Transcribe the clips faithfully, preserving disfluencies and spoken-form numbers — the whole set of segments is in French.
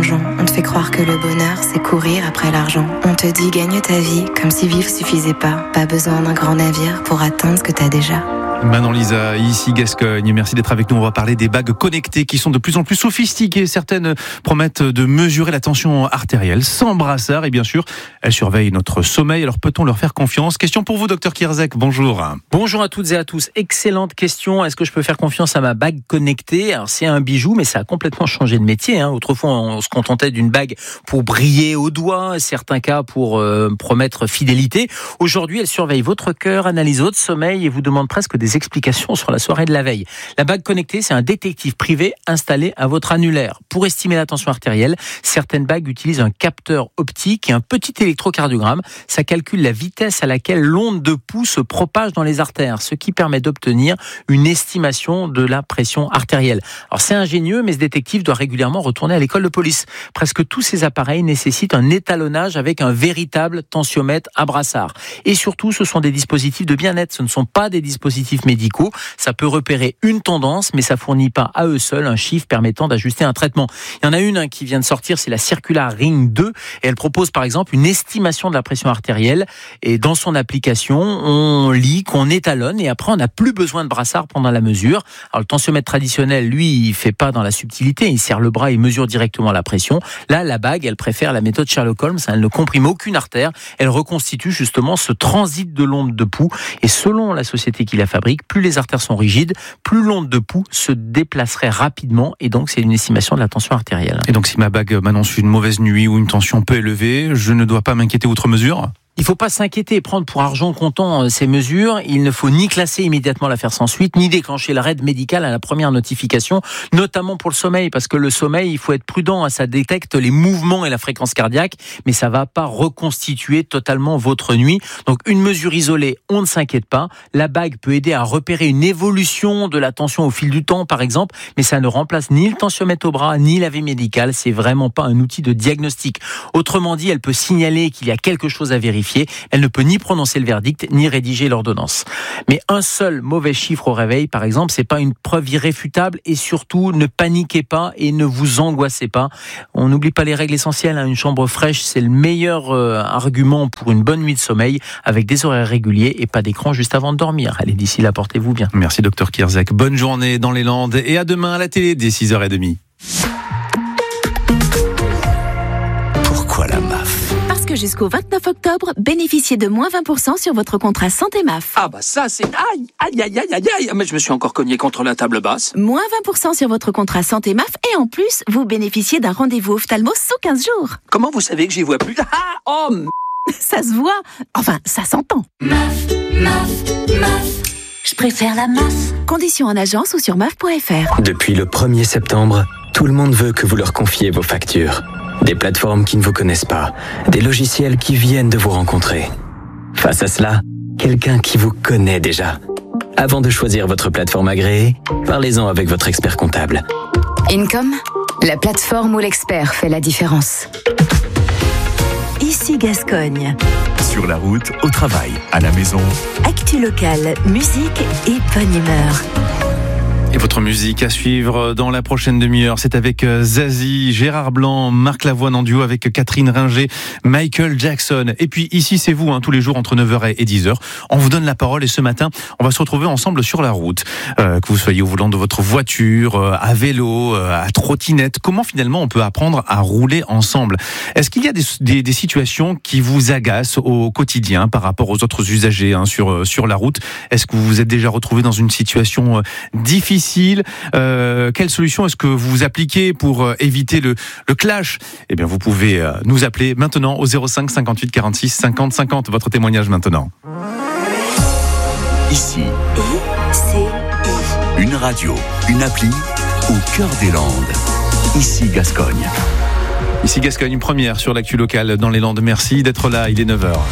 plongeon. On te fait croire que le bonheur, c'est courir après l'argent. On te dit gagne ta vie, comme si vivre suffisait pas. Pas besoin d'un grand navire pour atteindre ce que t'as déjà. Manon Lisa, ici Gascogne, merci d'être avec nous. On va parler des bagues connectées qui sont de plus en plus sophistiquées. Certaines promettent de mesurer la tension artérielle sans brassard et bien sûr, elles surveillent notre sommeil. Alors peut-on leur faire confiance ? Question pour vous, docteur Kierzek, bonjour. Bonjour à toutes et à tous. Excellente question. Est-ce que je peux faire confiance à ma bague connectée ? Alors c'est un bijou, mais ça a complètement changé de métier. Hein. Autrefois, on se contentait d'une bague pour briller au doigt, certains cas pour euh, promettre fidélité. Aujourd'hui, elle surveille votre cœur, analyse votre sommeil et vous demande presque des explications sur la soirée de la veille. La bague connectée, c'est un détective privé installé à votre annulaire. Pour estimer la tension artérielle, certaines bagues utilisent un capteur optique et un petit électrocardiogramme. Ça calcule la vitesse à laquelle l'onde de pouls se propage dans les artères, ce qui permet d'obtenir une estimation de la pression artérielle. Alors c'est ingénieux, mais ce détective doit régulièrement retourner à l'école de police. Presque tous ces appareils nécessitent un étalonnage avec un véritable tensiomètre à brassard. Et surtout, ce sont des dispositifs de bien-être, ce ne sont pas des dispositifs médicaux. Ça peut repérer une tendance, mais ça fournit pas à eux seuls un chiffre permettant d'ajuster un traitement. Il y en a une hein, qui vient de sortir, c'est la Circular Ring deux, et elle propose par exemple une estimation de la pression artérielle. Et dans son application, on lit qu'on étalonne, et après on n'a plus besoin de brassard pendant la mesure. Alors le tensiomètre traditionnel, lui, il fait pas dans la subtilité, il serre le bras et mesure directement la pression. Là, la bague, elle préfère la méthode Sherlock Holmes, elle ne comprime aucune artère, elle reconstitue justement ce transit de l'onde de pouls, et selon la société qui la fabrique, plus les artères sont rigides, plus l'onde de pouls se déplacerait rapidement et donc c'est une estimation de la tension artérielle. Et donc si ma bague m'annonce une mauvaise nuit ou une tension peu élevée, je ne dois pas m'inquiéter outre mesure ? Il ne faut pas s'inquiéter et prendre pour argent comptant ces mesures. Il ne faut ni classer immédiatement l'affaire sans suite, ni déclencher l'arrêt médical à la première notification, notamment pour le sommeil, parce que le sommeil, il faut être prudent, ça détecte les mouvements et la fréquence cardiaque, mais ça ne va pas reconstituer totalement votre nuit. Donc une mesure isolée, on ne s'inquiète pas. La bague peut aider à repérer une évolution de la tension au fil du temps, par exemple, mais ça ne remplace ni le tensiomètre au bras, ni l'avis médical. C'est vraiment pas un outil de diagnostic. Autrement dit, elle peut signaler qu'il y a quelque chose à vérifier. Elle ne peut ni prononcer le verdict, ni rédiger l'ordonnance. Mais un seul mauvais chiffre au réveil, par exemple, c'est pas une preuve irréfutable et surtout, ne paniquez pas et ne vous angoissez pas. On n'oublie pas les règles essentielles. Une chambre fraîche, c'est le meilleur euh, argument pour une bonne nuit de sommeil avec des horaires réguliers et pas d'écran juste avant de dormir. Allez, d'ici là, portez-vous bien. Merci, docteur Kierzek. Bonne journée dans les Landes et à demain à la télé dès six heures trente. Pourquoi la M A F ? Parce que jusqu'au vingt-neuf octobre, bénéficiez de moins vingt pour cent sur votre contrat Santé M A F. Ah bah ça c'est... Aïe, aïe, aïe, aïe, aïe, aïe. Mais je me suis encore cogné contre la table basse. Moins vingt pour cent sur votre contrat Santé M A F et en plus, vous bénéficiez d'un rendez-vous ophtalmo sous quinze jours. Comment vous savez que j'y vois plus ? Ah, oh m... Ça se voit. Enfin, ça s'entend. M A F, M A F, M A F. Je préfère la M A F. Conditions en agence ou sur M A F point F R. Depuis le premier septembre, tout le monde veut que vous leur confiez vos factures. Des plateformes qui ne vous connaissent pas, des logiciels qui viennent de vous rencontrer. Face à cela, quelqu'un qui vous connaît déjà. Avant de choisir votre plateforme agréée, parlez-en avec votre expert comptable. Income, la plateforme où l'expert fait la différence. Ici Gascogne. Sur la route, au travail, à la maison. Actu locale, musique et bonne humeur. Et votre musique à suivre dans la prochaine demi-heure, c'est avec Zazie, Gérard Blanc, Marc Lavoine en duo avec Catherine Ringer, Michael Jackson. Et puis ici, c'est vous, hein, tous les jours entre neuf heures et dix heures. On vous donne la parole et ce matin, on va se retrouver ensemble sur la route. Euh, que vous soyez au volant de votre voiture, euh, à vélo, euh, à trottinette, comment finalement on peut apprendre à rouler ensemble ? Est-ce qu'il y a des, des, des situations qui vous agacent au quotidien par rapport aux autres usagers hein, sur, sur la route ? Est-ce que vous vous êtes déjà retrouvé dans une situation euh, difficile ? Euh, quelle solution est-ce que vous appliquez pour euh, éviter le, le clash ? Eh bien, vous pouvez euh, nous appeler maintenant au zéro cinq cinquante-huit quarante-six cinquante cinquante. Votre témoignage maintenant. Ici, I C I. une radio, une appli au cœur des Landes. Ici Gascogne. Ici Gascogne, une première sur l'actu locale dans les Landes. Merci d'être là, il est neuf heures.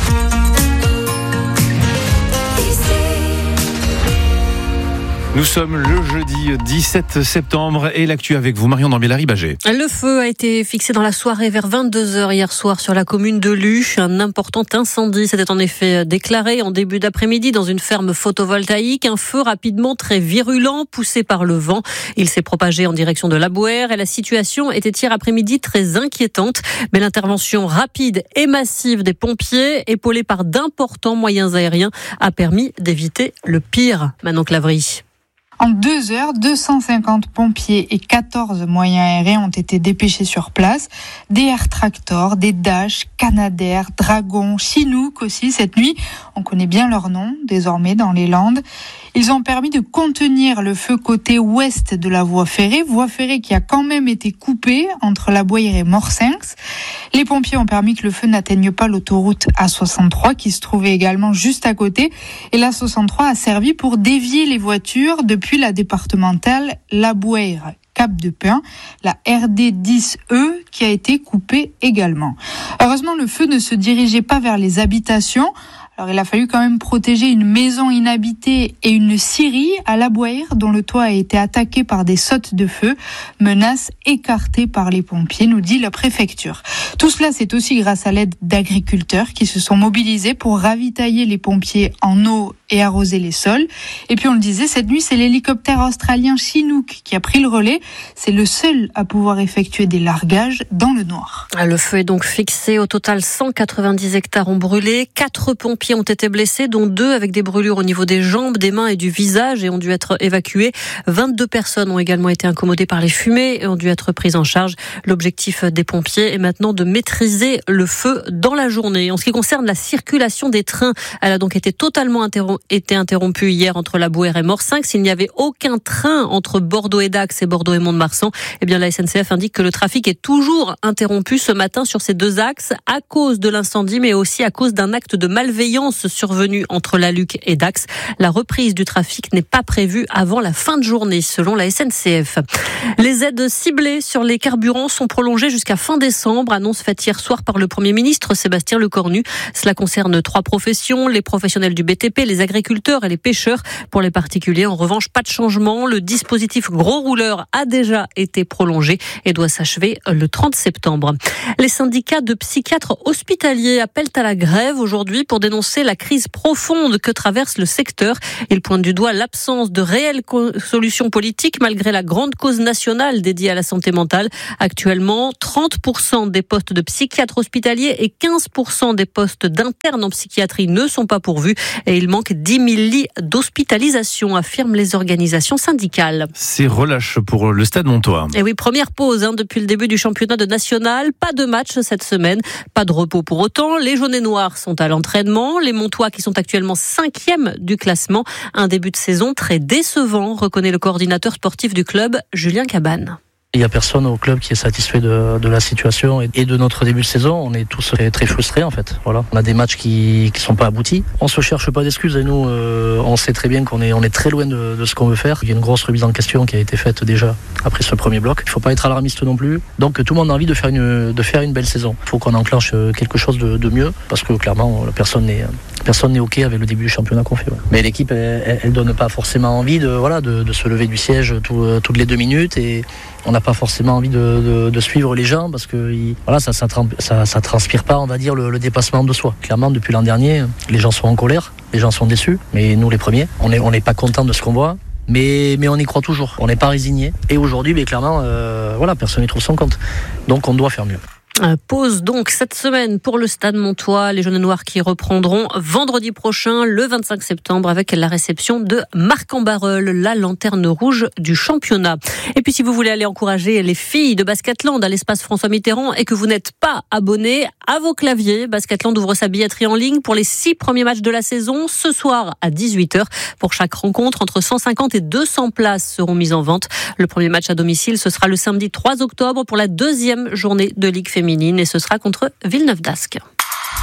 Nous sommes le jeudi dix-sept septembre et l'actu avec vous, Marion Dambiellari-Bagé. Le feu a été fixé dans la soirée vers vingt-deux heures hier soir sur la commune de Lue. Un important incendie s'était en effet déclaré en début d'après-midi dans une ferme photovoltaïque. Un feu rapidement très virulent, poussé par le vent. Il s'est propagé en direction de l'Abouer et la situation était hier après-midi très inquiétante. Mais l'intervention rapide et massive des pompiers, épaulée par d'importants moyens aériens, a permis d'éviter le pire. Manon Clavry. En deux heures, deux cent cinquante pompiers et quatorze moyens aériens ont été dépêchés sur place. Des Air Tractor, des Dash, Canadair, Dragon, Chinook aussi cette nuit. On connaît bien leur nom désormais dans les Landes. Ils ont permis de contenir le feu côté ouest de la voie ferrée, voie ferrée qui a quand même été coupée entre la Boire et Morsinx. Les pompiers ont permis que le feu n'atteigne pas l'autoroute A soixante-trois qui se trouvait également juste à côté. Et l'A soixante-trois a servi pour dévier les voitures depuis la départementale La Boire. Cap de Pin, la R D dix E qui a été coupée également. Heureusement, le feu ne se dirigeait pas vers les habitations. Alors, il a fallu quand même protéger une maison inhabitée et une scierie à La Boire dont le toit a été attaqué par des sautes de feu, menace écartée par les pompiers, nous dit la préfecture. Tout cela, c'est aussi grâce à l'aide d'agriculteurs qui se sont mobilisés pour ravitailler les pompiers en eau et arroser les sols. Et puis on le disait, cette nuit, c'est l'hélicoptère australien Chinook qui a pris le relais. C'est le seul à pouvoir effectuer des largages dans le noir. Le feu est donc fixé. Au total, cent quatre-vingt-dix hectares ont brûlé. Quatre pompiers ont été blessés, dont deux avec des brûlures au niveau des jambes, des mains et du visage et ont dû être évacués. vingt-deux personnes ont également été incommodées par les fumées et ont dû être prises en charge. L'objectif des pompiers est maintenant de maîtriser le feu dans la journée. En ce qui concerne la circulation des trains, elle a donc été totalement interrompue été interrompu hier entre la Boire et Morsinx. Il n'y avait aucun train entre Bordeaux et Dax et Bordeaux et Mont-de-Marsan. Eh bien, la S N C F indique que le trafic est toujours interrompu ce matin sur ces deux axes à cause de l'incendie, mais aussi à cause d'un acte de malveillance survenu entre la Luc et Dax. La reprise du trafic n'est pas prévue avant la fin de journée, selon la S N C F. Les aides ciblées sur les carburants sont prolongées jusqu'à fin décembre, annonce faite hier soir par le Premier ministre Sébastien Lecornu. Cela concerne trois professions, les professionnels du B T P, les agriculteurs et les pêcheurs. Pour les particuliers, en revanche, pas de changement. Le dispositif gros rouleur a déjà été prolongé et doit s'achever le trente septembre. Les syndicats de psychiatres hospitaliers appellent à la grève aujourd'hui pour dénoncer la crise profonde que traverse le secteur. Ils pointent du doigt l'absence de réelles solutions politiques malgré la grande cause nationale dédiée à la santé mentale. Actuellement, trente pour cent des postes de psychiatres hospitaliers et quinze pour cent des postes d'internes en psychiatrie ne sont pas pourvus et il manque dix mille lits d'hospitalisation, affirment les organisations syndicales. C'est relâche pour le Stade Montois. Et oui, première pause hein, depuis le début du championnat de national. Pas de match cette semaine, pas de repos pour autant. Les jaunes et noirs sont à l'entraînement. Les Montois qui sont actuellement cinquième du classement. Un début de saison très décevant, reconnaît le coordinateur sportif du club, Julien Cabane. Il n'y a personne au club qui est satisfait de, de la situation et de notre début de saison. On est tous très, très frustrés en fait. Voilà, on a des matchs qui qui sont pas aboutis. On se cherche pas d'excuses et nous, euh, on sait très bien qu'on est on est très loin de, de ce qu'on veut faire. Il y a une grosse remise en question qui a été faite déjà après ce premier bloc. Il faut pas être alarmiste non plus. Donc tout le monde a envie de faire une de faire une belle saison. Il faut qu'on enclenche quelque chose de, de mieux parce que clairement personne n'est personne n'est ok avec le début du championnat qu'on fait. Ouais. Mais l'équipe, elle, elle, elle donne pas forcément envie de voilà de, de se lever du siège tout, toutes les deux minutes et on n'a pas forcément envie de, de, de suivre les gens parce que il, voilà, ça, ça, ça, ça transpire pas, on va dire, le, le dépassement de soi. Clairement, depuis l'an dernier, les gens sont en colère, les gens sont déçus, mais nous les premiers, on n'est on n'est pas contents de ce qu'on voit. Mais, mais on y croit toujours, on n'est pas résigné. Et aujourd'hui, mais clairement, euh, voilà, personne n'y trouve son compte. Donc on doit faire mieux. Pause donc cette semaine pour le Stade Montois, les jaunes et noirs qui reprendront vendredi prochain, le vingt-cinq septembre, avec la réception de Marc en Barœul, la lanterne rouge du championnat. Et puis si vous voulez aller encourager les filles de Basketland à l'espace François Mitterrand et que vous n'êtes pas abonné à vos claviers, Basketland ouvre sa billetterie en ligne pour les six premiers matchs de la saison ce soir à dix-huit heures. Pour chaque rencontre, entre cent cinquante et deux cents places seront mises en vente. Le premier match à domicile, ce sera le samedi trois octobre pour la deuxième journée de Ligue féminine et ce sera contre Villeneuve-d'Ascq.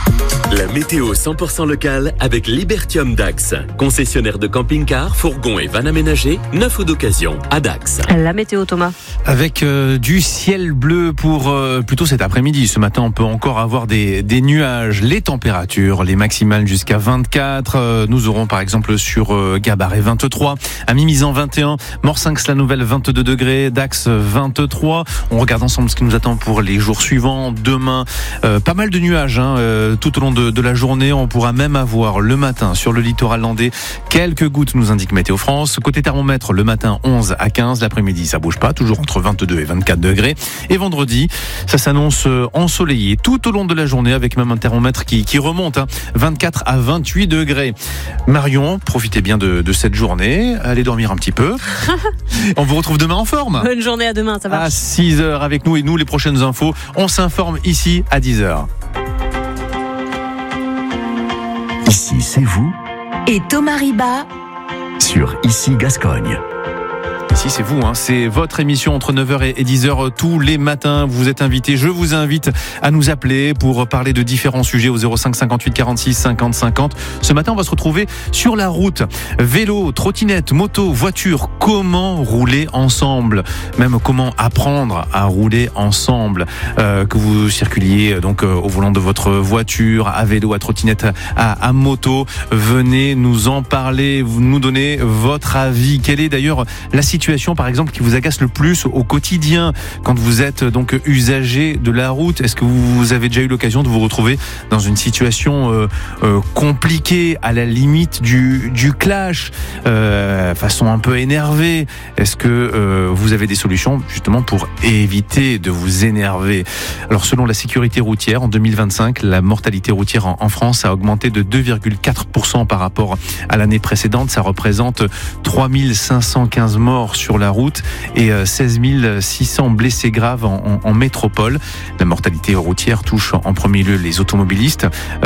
La météo cent pour cent locale avec Libertium Dax. Concessionnaire de camping-car, fourgons et vannes aménagées, neuf ou d'occasion à Dax. La météo, Thomas. Avec euh, du ciel bleu pour euh, plutôt cet après-midi. Ce matin, on peut encore avoir des, des nuages. Les températures, les maximales jusqu'à vingt-quatre. Euh, nous aurons par exemple sur euh, Gabarret vingt-trois, à Mimizan vingt et un, Morsinx-la-Nouvelle vingt-deux degrés, Dax vingt-trois. On regarde ensemble ce qui nous attend pour les jours suivants. Demain, euh, pas mal de nuages hein, euh, tout au long de, de la journée. On pourra même avoir le matin sur le littoral landais quelques gouttes, nous indique Météo France. Côté thermomètre, le matin onze à quinze, l'après-midi ça bouge pas, toujours entre vingt-deux et vingt-quatre degrés. Et vendredi, ça s'annonce ensoleillé tout au long de la journée avec même un thermomètre qui, qui remonte, hein, vingt-quatre à vingt-huit degrés. Marion, profitez bien de, de cette journée, allez dormir un petit peu. On vous retrouve demain en forme. Bonne journée, à demain, ça va. À six heures avec nous et nous les prochaines infos. On s'informe ici à dix heures. Ici, c'est vous Et Thomas Riba sur Ici Gascogne. Ici, c'est vous, hein. C'est votre émission entre neuf heures et dix heures tous les matins. Vous êtes invités. Je vous invite à nous appeler pour parler de différents sujets au zéro cinq cinquante-huit quarante-six cinquante cinquante. Ce matin, on va se retrouver sur la route. Vélo, trottinette, moto, voiture. Comment rouler ensemble? Même comment apprendre à rouler ensemble. Euh, que vous circuliez donc euh, au volant de votre voiture, à vélo, à trottinette, à, à moto. Venez nous en parler, vous nous donner votre avis. Quelle est d'ailleurs la situation par exemple qui vous agace le plus au quotidien quand vous êtes donc usager de la route? Est-ce que vous avez déjà eu l'occasion de vous retrouver dans une situation euh, euh, compliquée, à la limite du, du clash, euh, façon un peu énervée? Est-ce que euh, vous avez des solutions justement pour éviter de vous énerver? Alors selon la sécurité routière, en deux mille vingt-cinq, la mortalité routière en, en France a augmenté de deux virgule quatre pour cent par rapport à l'année précédente. Ça représente trois mille cinq cent quinze morts sur la route et seize mille six cents blessés graves en, en, en métropole. La mortalité routière touche en premier lieu les automobilistes.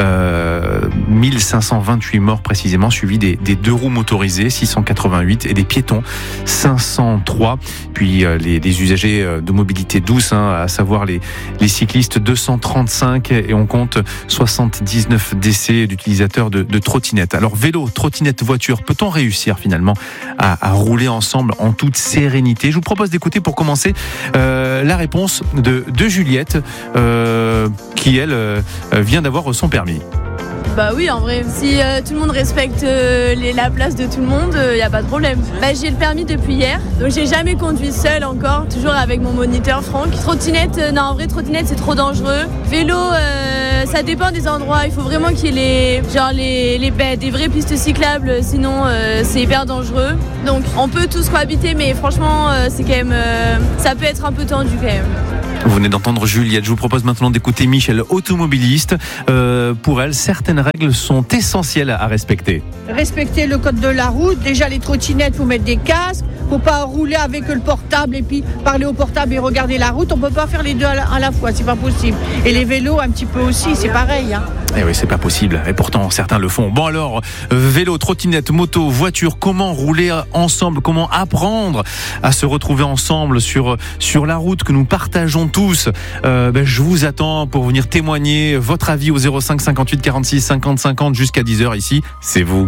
Euh, mille cinq cent vingt-huit morts précisément, suivis des, des deux roues motorisées, six cent quatre-vingt-huit, et des piétons, cinq cent trois. Puis euh, les, les usagers de mobilité douce, hein, à savoir les, les cyclistes, deux cent trente-cinq, et on compte soixante-dix-neuf décès d'utilisateurs de, de trottinettes. Alors vélo, trottinette, voiture, peut-on réussir finalement à, à rouler ensemble en toute sérénité? Je vous propose d'écouter pour commencer euh, la réponse de, de Juliette euh, qui elle euh, vient d'avoir son permis. Bah oui, en vrai, si euh, tout le monde respecte euh, les, la place de tout le monde, il euh, n'y a pas de problème. Bah, j'ai le permis depuis hier, donc j'ai jamais conduit seule encore, toujours avec mon moniteur Franck. Trottinette, euh, non en vrai trottinette c'est trop dangereux. Vélo, euh, ça dépend des endroits, il faut vraiment qu'il y ait les, genre les, les, bah, des vraies pistes cyclables, sinon euh, c'est hyper dangereux. Donc on peut tous cohabiter, mais franchement euh, c'est quand même, euh, ça peut être un peu tendu quand même. Vous venez d'entendre Juliette. Je vous propose maintenant d'écouter Michel, automobiliste. Euh, pour elle, certaines règles sont essentielles à respecter. Respecter le code de la route. Déjà, les trottinettes, faut mettre des casques. Faut pas rouler avec le portable et puis parler au portable et regarder la route. On peut pas faire les deux à la, à la fois, c'est pas possible. Et les vélos, un petit peu aussi, c'est pareil. Hein. Eh oui, c'est pas possible. Et pourtant, certains le font. Bon alors, vélo, trottinette, moto, voiture, comment rouler ensemble? Comment apprendre à se retrouver ensemble sur, sur la route que nous partageons tous? euh, ben, Je vous attends pour venir témoigner votre avis au zéro cinq cinquante-huit quarante-six cinquante cinquante jusqu'à dix heures. Ici, c'est vous.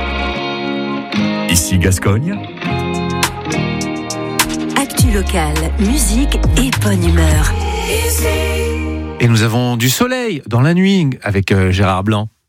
Ici Gascogne. Actu locale, musique et bonne humeur. Et nous avons du soleil dans la nuit avec Gérard Blanc.